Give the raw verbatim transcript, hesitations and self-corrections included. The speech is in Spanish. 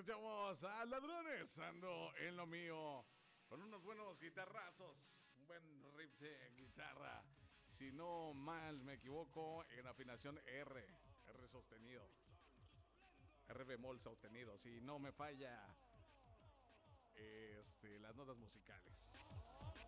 escuchamos a Ladrones, ando en lo mío, con unos buenos guitarrazos, un buen riff de guitarra. Si no mal me equivoco, en afinación R, R sostenido, R bemol sostenido, si no me falla este, las notas musicales.